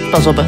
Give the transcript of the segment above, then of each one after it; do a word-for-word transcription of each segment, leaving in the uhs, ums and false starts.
Pas op, hè.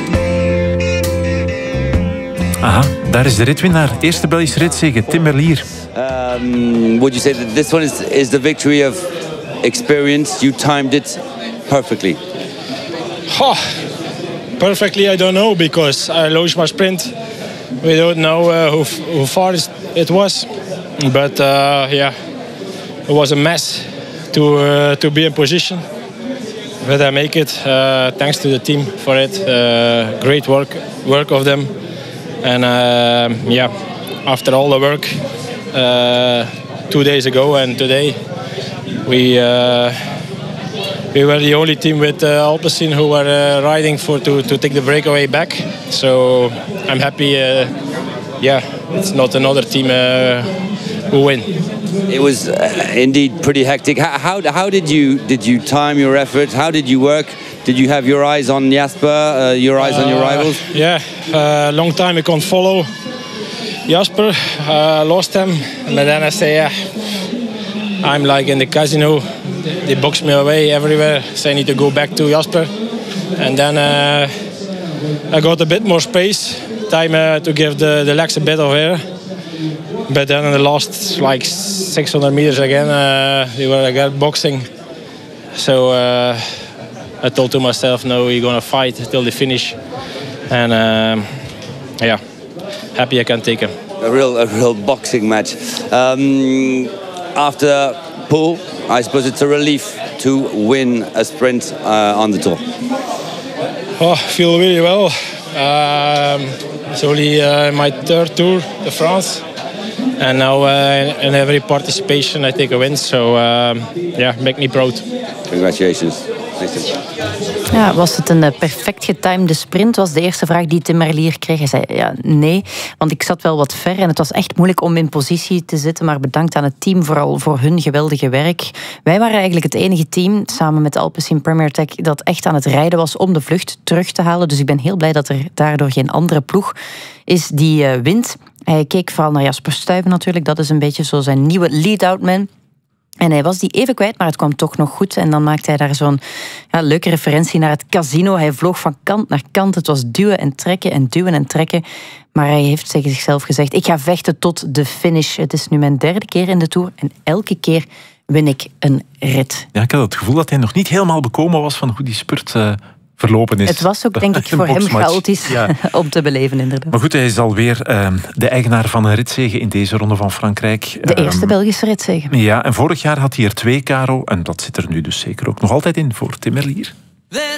Aha, daar is de ritwinnaar. Eerste Belgische ritzege, Tim Merlier. Um, would you say that this one is, is the victory of experience? You timed it perfectly. Oh, perfectly, I don't know, because I launched my sprint. We don't know uh, how, how far it was, but uh, yeah, it was a mess to uh, to be in position. But I make it. Uh, thanks to the team for it. Uh, great work, work of them, and uh, yeah, after all the work, uh, two days ago and today, we. Uh, We were the only team with uh, Alpecin who were uh, riding for to, to take the breakaway back. So I'm happy. Uh, yeah, it's not another team uh, who win. It was uh, indeed pretty hectic. How, how how did you did you time your effort? How did you work? Did you have your eyes on Jasper? Uh, your eyes uh, on your rivals? Yeah, a uh, long time I can't follow Jasper. Uh, lost him, but then I say, yeah, I'm like in the casino. They box me away everywhere, so I need to go back to Jasper. And then uh, I got a bit more space, time uh, to give the, the legs a bit of air. But then in the last like six hundred meters again, uh, they were again boxing. So uh, I told to myself, no, we're gonna fight till the finish. And um, yeah, happy I can take him. A real, a real boxing match. Um, after Poel, I suppose it's a relief to win a sprint uh, on the Tour. Oh, I feel really well. Um, it's only uh, my third Tour de France. And now uh, in every participation I take a win. So um, yeah, make me proud. Congratulations. Ja, was het een perfect getimede sprint? Was de eerste vraag die Tim Merlier kreeg. Hij zei ja, nee, want ik zat wel wat ver en het was echt moeilijk om in positie te zitten. Maar bedankt aan het team vooral voor hun geweldige werk. Wij waren eigenlijk het enige team, samen met Alpecin Premier Tech, dat echt aan het rijden was om de vlucht terug te halen. Dus ik ben heel blij dat er daardoor geen andere ploeg is die uh, wint. Hij keek vooral naar Jasper Stuyven natuurlijk. Dat is een beetje zo zijn nieuwe lead-out man. En hij was die even kwijt, maar het kwam toch nog goed. En dan maakte hij daar zo'n ja, leuke referentie naar het casino. Hij vloog van kant naar kant. Het was duwen en trekken en duwen en trekken. Maar hij heeft tegen zichzelf gezegd, ik ga vechten tot de finish. Het is nu mijn derde keer in de Tour en elke keer win ik een rit. Ja, ik had het gevoel dat hij nog niet helemaal bekomen was van hoe die spurt uh, verlopen is. Het was ook, denk ik, voor hem chaotisch ja. om te beleven, inderdaad. Maar goed, hij is alweer uh, de eigenaar van een ritzege in deze ronde van Frankrijk. De eerste um, Belgische ritzege. Ja, en vorig jaar had hij er twee, Caro. En dat zit er nu dus zeker ook nog altijd in voor Tim Merlier.